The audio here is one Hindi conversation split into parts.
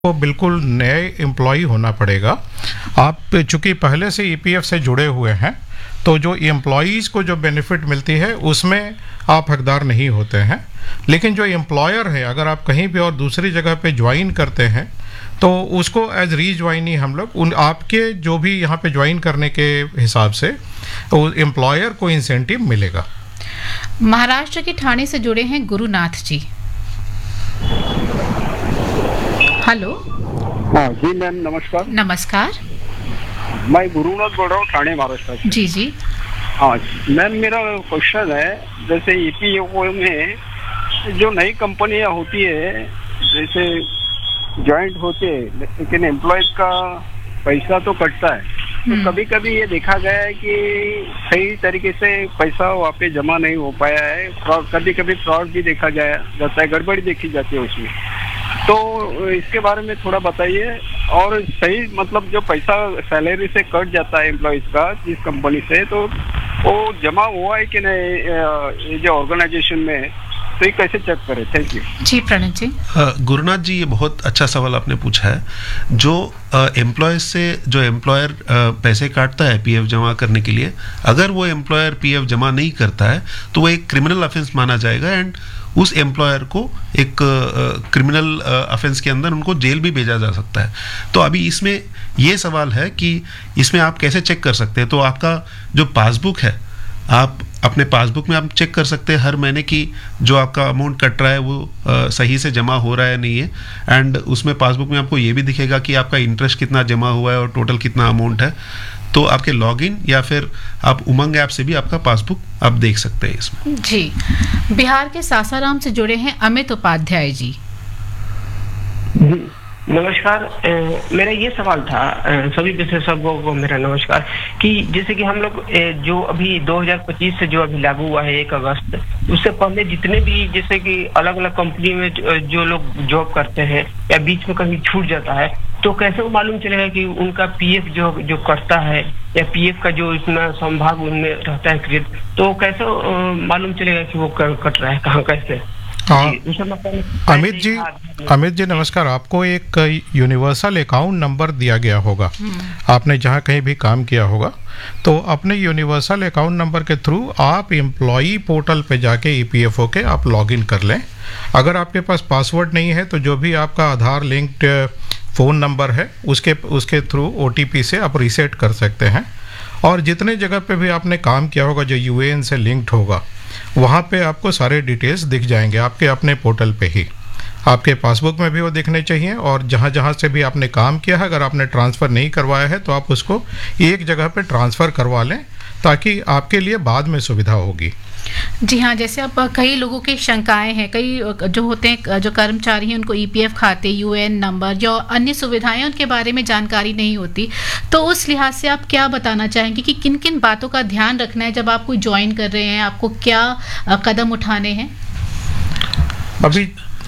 को बिल्कुल नए एम्प्लॉय होना पड़ेगा। आप चूंकि पहले से ईपीएफ से जुड़े हुए हैं तो जो एम्प्लॉयज़ को जो बेनिफिट मिलती है उसमें आप हकदार नहीं होते हैं। लेकिन जो एम्प्लॉयर है, अगर आप कहीं भी और दूसरी जगह पे ज्वाइन करते हैं तो उसको एज रीज्वाइनी हम लोग उन आपके जो भी यहाँ पे ज्वाइन करने के हिसाब से एम्प्लॉयर को इंसेंटिव मिलेगा। महाराष्ट्र के ठाणे से जुड़े हैं गुरुनाथ जी। हेलो। हाँ जी मैम, नमस्कार। नमस्कार। मैं गुरुनाथ बोल रहा हूँ, ठाणे महाराष्ट्र से। जी जी। हाँ मैम, मेरा क्वेश्चन है, जैसे ईपीएफओ में जो नई कंपनियां होती है, जैसे जॉइंट होते हैं, लेकिन एम्प्लॉयज का पैसा तो कटता है, तो कभी कभी ये देखा गया है कि सही तरीके से पैसा वहाँ पे जमा नहीं हो पाया है। कभी कभी फ्रॉड भी देखा जाता है, गड़बड़ी देखी जाती है उसमें। तो इसके बारे में थोड़ा बताइए। और सही मतलब जो पैसा सैलरी से कट जाता है एम्प्लॉयज का जिस कंपनी से, तो वो जमा हुआ है कि नहीं ये जो ऑर्गेनाइजेशन में, तो ये कैसे चेक करें? थैंक यू जी। प्रणत जी। गुरुनाथ जी, ये बहुत अच्छा सवाल आपने पूछा है। जो एम्प्लॉयज से जो एम्प्लॉयर पैसे काटता है पीएफ जमा करने के लिए, अगर वो एम्प्लॉयर पीएफ जमा नहीं करता है तो वो एक क्रिमिनल ऑफेंस माना जाएगा एंड उस एम्प्लॉयर को एक क्रिमिनल ऑफेंस के अंदर उनको जेल भी भेजा जा सकता है। तो अभी इसमें ये सवाल है कि इसमें आप कैसे चेक कर सकते हैं। तो आपका जो पासबुक है, आप अपने पासबुक में आप चेक कर सकते हैं हर महीने की जो आपका अमाउंट कट रहा है वो सही से जमा हो रहा है नहीं है। एंड उसमें पासबुक में आपको ये भी दिखेगा कि आपका इंटरेस्ट कितना जमा हुआ है और टोटल कितना अमाउंट है। तो आपके लॉगिन या फिर आप उमंग ऐप से भी आपका पासबुक आप देख सकते हैं इसमें। जी। बिहार के सासाराम से जुड़े हैं अमित उपाध्याय जी। नमस्कार। मेरा ये सवाल था, सभी विशेषज्ञों को मेरा नमस्कार, कि जैसे कि हम लोग जो अभी 2025 से जो अभी लागू हुआ है 1 अगस्त, उससे पहले जितने भी जैसे कि अलग अलग कंपनी में जो लोग जॉब करते हैं या बीच में कहीं छूट जाता है, तो कैसे वो मालूम चलेगा कि उनका पीएफ जो कटता है या पीएफ का जो इतना संभाग उनमें रहता है क्रेडिट, तो कैसे मालूम चलेगा कि वो कट रहा है, कहाँ कैसे? अमित जी नमस्कार। आपको एक यूनिवर्सल अकाउंट नंबर दिया गया होगा, आपने जहाँ कहीं भी काम किया होगा, तो अपने यूनिवर्सल अकाउंट नंबर के थ्रू आप एम्प्लॉई पोर्टल पे जाके ईपीएफओ के आप लॉगिन कर लें। अगर आपके पास पासवर्ड नहीं है तो जो भी आपका आधार लिंक्ड फ़ोन नंबर है उसके थ्रू ओटीपी से आप रीसेट कर सकते हैं। और जितने जगह पे भी आपने काम किया होगा जो यूएएन से लिंक्ड होगा, वहाँ पे आपको सारे डिटेल्स दिख जाएंगे आपके अपने पोर्टल पे ही। आपके पासबुक में भी वो दिखने चाहिए, और जहाँ जहाँ से भी आपने काम किया है, अगर आपने ट्रांसफ़र नहीं करवाया है तो आप उसको एक जगह पे ट्रांसफ़र करवा लें ताकि आपके लिए बाद में सुविधा होगी। जी हाँ, जैसे अब कई लोगों की शंकाएं हैं, कई जो होते हैं जो कर्मचारी हैं उनको ईपीएफ खाते, यूएएन नंबर, जो अन्य सुविधाएं उनके बारे में जानकारी नहीं होती, तो उस लिहाज से आप क्या बताना चाहेंगे कि किन किन बातों का ध्यान रखना है जब आप कोई ज्वाइन कर रहे हैं, आपको क्या कदम उठाने हैं? अभी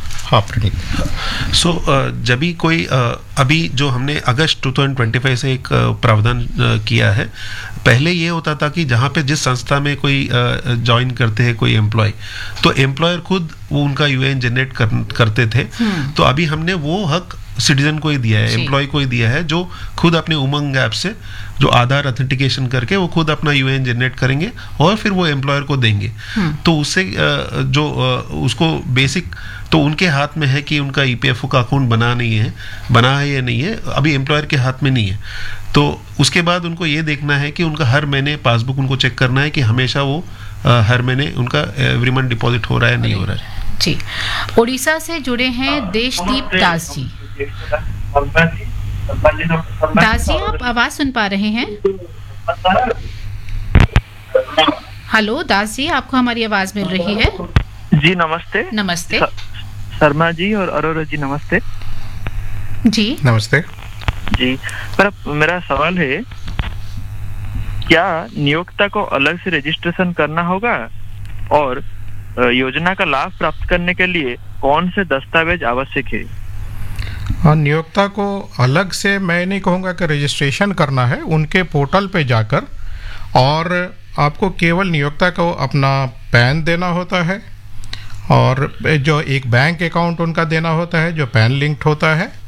जब भी कोई अभी जो हमने अगस्त 2025 से एक प्रावधान किया है, पहले ये होता था कि जहाँ पे जिस संस्था में कोई ज्वाइन करते हैं कोई एम्प्लॉय, तो एम्प्लॉयर खुद वो उनका यूएएन जनरेट करते थे। तो अभी हमने वो हक सिटीजन को ही दिया है, एम्प्लॉय को ही दिया है, जो खुद अपने उमंग ऐप से जो आधार ऑथेंटिकेशन करके वो खुद अपना यूएएन जनरेट करेंगे और फिर वो एम्प्लॉयर को देंगे। तो उससे जो उसको बेसिक तो उनके हाथ में है कि उनका ईपीएफओ का अकाउंट बना है या नहीं है, अभी एम्प्लॉयर के हाथ में नहीं है। तो उसके बाद उनको ये देखना है कि उनका हर महीने पासबुक उनको चेक करना है कि हमेशा वो हर महीने उनका एवरी मंथ डिपॉजिट हो रहा है नहीं हो रहा है। जी। उड़ीसा से जुड़े हैं देशदीप दास जी। दास जी, आप आवाज सुन पा रहे हैं? हेलो दास जी, आपको हमारी आवाज मिल रही है? जी नमस्ते। नमस्ते शर्मा जी और अरोरा जी, नमस्ते जी। नमस्ते जी। पर मेरा सवाल है, क्या नियोक्ता को अलग से रजिस्ट्रेशन करना होगा, और योजना का लाभ प्राप्त करने के लिए कौन से दस्तावेज आवश्यक है? हाँ, नियोक्ता को अलग से मैं नहीं कहूँगा कि रजिस्ट्रेशन करना है, उनके पोर्टल पे जाकर, और आपको केवल नियोक्ता को अपना पैन देना होता है और जो एक बैंक अकाउंट उनका देना होता है जो पैन लिंक्ड होता है,